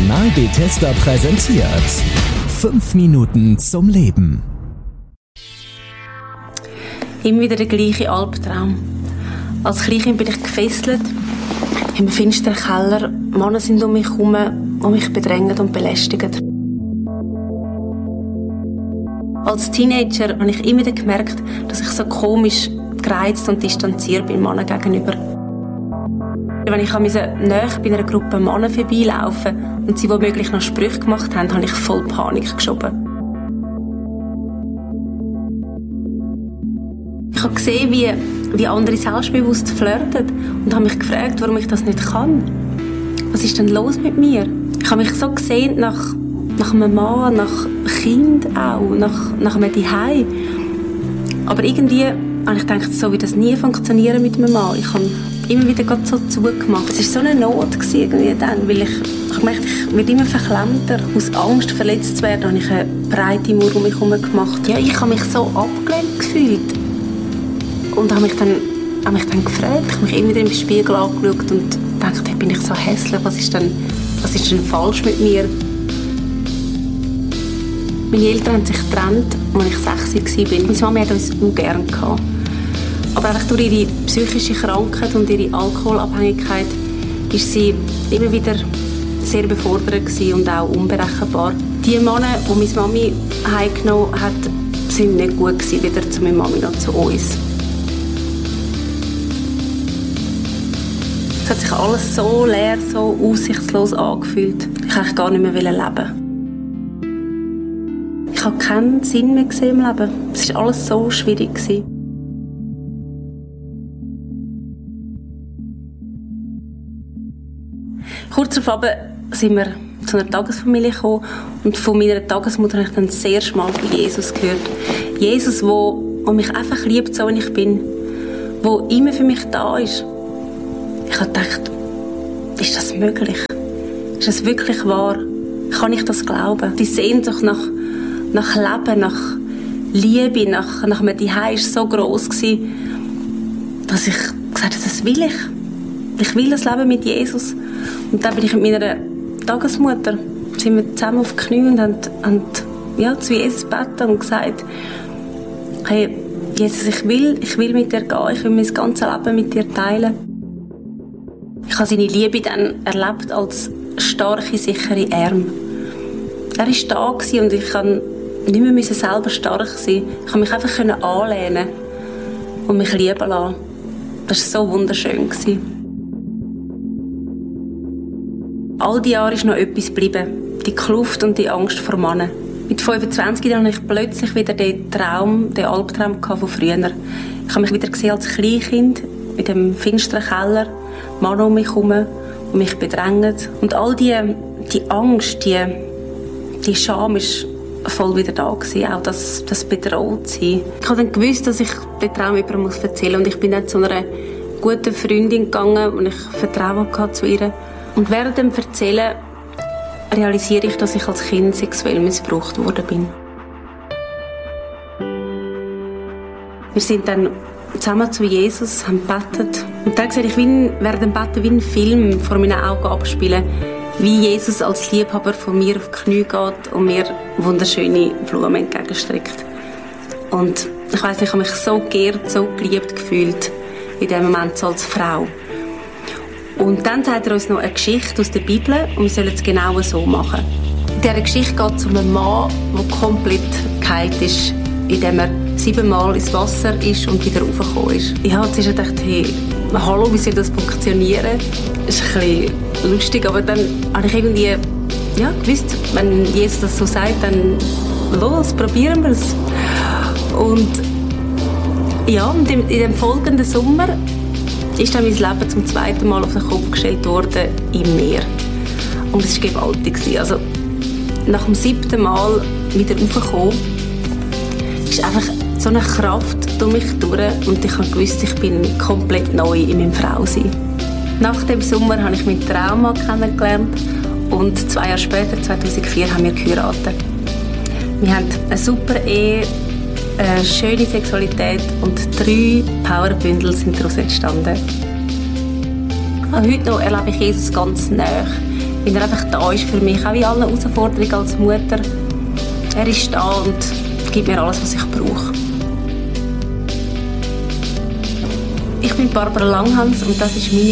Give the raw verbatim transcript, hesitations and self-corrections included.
Kanal Bethesda präsentiert fünf Minuten zum Leben. Immer wieder der gleiche Albtraum. Als Kleinkind bin ich gefesselt im finsteren Keller. Männer sind um mich herum, die mich bedrängen und belästigen. Als Teenager habe ich immer wieder gemerkt, dass ich so komisch gereizt und distanziert bin Männern gegenüber. Wenn ich nahe bei einer Gruppe Männer vorbeilaufen und sie womöglich noch Sprüche gemacht haben, habe ich voll Panik geschoben. Ich habe gesehen, wie, wie andere selbstbewusst flirten und habe mich gefragt, warum ich das nicht kann. Was ist denn los mit mir? Ich habe mich so gesehen nach, nach einem Mann, nach Kind auch, nach, nach einem Zuhause. Aber irgendwie habe ich gedacht, so wird das nie funktionieren mit einem Mann. Ich habe immer wieder so zugemacht. Es war so eine Not irgendwie dann, weil ich, ich merkte, ich werde immer verklemmter. Aus Angst, verletzt zu werden, habe ich eine breite Mauer um mich herum gemacht. Ja, ich habe mich so abgelehnt gefühlt. Und habe mich dann, habe mich dann gefragt, ich habe mich immer wieder im Spiegel angeschaut und dachte, hey, bin ich so hässlich, was ist denn, was ist denn falsch mit mir? Meine Eltern haben sich getrennt, als ich sechs war. Meine Mama hat uns auch gerne gehabt. Aber einfach durch ihre psychische Krankheit und ihre Alkoholabhängigkeit war sie immer wieder sehr überfordert und auch unberechenbar. Die Männer, die meine Mami heimgenommen hat, waren nicht gut gewesen, weder zu meiner Mami noch zu uns. Es hat sich alles so leer, so aussichtslos angefühlt. Ich wollte gar nicht mehr leben. Ich habe keinen Sinn mehr gesehen im Leben. Es war alles so schwierig. Kurz darauf sind wir zu einer Tagesfamilie gekommen und von meiner Tagesmutter habe ich dann sehr schmal von Jesus gehört. Jesus, der mich einfach liebt, so wie ich bin, der immer für mich da ist. Ich habe gedacht, ist das möglich? Ist das wirklich wahr? Kann ich das glauben? Die Sehnsucht nach, nach Leben, nach Liebe, nach, nach einem Zuhause war so gross, dass ich gesagt habe, das will ich. Ich will das Leben mit Jesus. Und dann bin ich mit meiner Tagesmutter, sind wir zusammen auf die Knie und haben, haben ja, zu Jesus gebeten und gesagt, hey, Jesus, ich will, ich will mit dir gehen, ich will mein ganzes Leben mit dir teilen. Ich habe seine Liebe dann erlebt als starke, sichere Arme. Er war da und ich konnte nicht mehr selber stark sein. Ich konnte mich einfach anlehnen und mich lieben lassen. Das war so wunderschön. All die Jahre ist noch etwas geblieben. Die Kluft und die Angst vor Männern. Mit fünfundzwanzig hatte ich plötzlich wieder den Traum, den Albtraum von früher. Ich habe mich wieder gesehen als Kleinkind in dem finsteren Keller. Männer um mich herum, die mich bedrängen. Und all die, die Angst, die, die Scham war voll wieder da gewesen, auch das, das Bedrohtsein. Ich habe dann gewusst, dass ich den Traum jemandem erzählen muss. Und ich bin dann zu einer guten Freundin gegangen und ich Vertrauen hatte zu ihr. Und während dem Erzählen realisiere ich, dass ich als Kind sexuell missbraucht worden bin. Wir sind dann zusammen zu Jesus, haben gebetet. Und dann sehe ich wie während dem Beten wie ein Film vor meinen Augen abspielen, wie Jesus als Liebhaber von mir auf die Knie geht und mir wunderschöne Blumen entgegenstreckt. Und ich weiss, ich habe mich so geehrt, so geliebt gefühlt in diesem Moment so als Frau. Und dann sagt er uns noch eine Geschichte aus der Bibel und wir sollen es genau so machen. In dieser Geschichte geht es um einen Mann, der komplett geheilt ist, indem er siebenmal ins Wasser ist und wieder raufgekommen ist. Ich habe zuerst gedacht, hey, hallo, wie soll das funktionieren? Das ist ein bisschen lustig, aber dann habe ich irgendwie ja, gewusst, wenn Jesus das so sagt, dann los, probieren wir es. Und ja, und in dem folgenden Sommer ist dann mein Leben zum zweiten Mal auf den Kopf gestellt worden im Meer. Und es war gewaltig. Also, nach dem siebten Mal wieder raufgekommen, ist einfach so eine Kraft durch mich durch und ich habe gewusst, ich bin komplett neu in meinem Frausein. Nach dem Sommer habe ich meinen Trauma kennengelernt und zwei Jahre später, zweitausendvier, haben wir geheiratet. Wir haben eine super Ehe, eine schöne Sexualität und drei Powerbündel sind daraus entstanden. Auch heute noch erlebe ich Jesus ganz nahe. weil er einfach da ist für mich, auch in allen Herausforderungen als Mutter. Er ist da und gibt mir alles, was ich brauche. Ich bin Barbara Langhans und das ist meine